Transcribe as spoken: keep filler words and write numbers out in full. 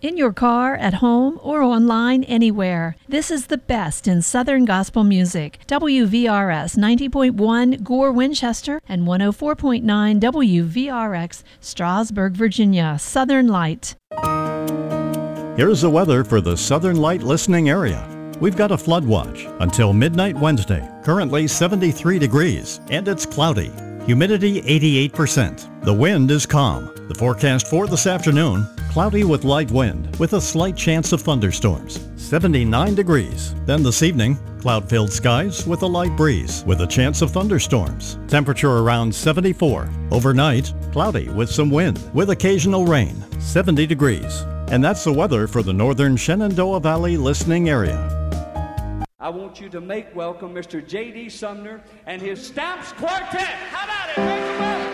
In your car, at home, or online anywhere. This is the best in Southern gospel music. W V R S ninety point one Gore, Winchester, and one oh four point nine W V R X Strasburg, Virginia. Southern Light. Here's the weather for the Southern Light listening area. We've got a flood watch until midnight Wednesday. Currently seventy-three degrees, and it's cloudy. Humidity eighty-eight percent. The wind is calm. The forecast for this afternoon, cloudy with light wind with a slight chance of thunderstorms. seventy-nine degrees. Then this evening, cloud-filled skies with a light breeze with a chance of thunderstorms. Temperature around seventy-four. Overnight, cloudy with some wind with occasional rain. seventy degrees. And that's the weather for the northern Shenandoah Valley listening area. I want you to make welcome Mister J D. Sumner and his Stamps Quartet. How about it? Make it welcome.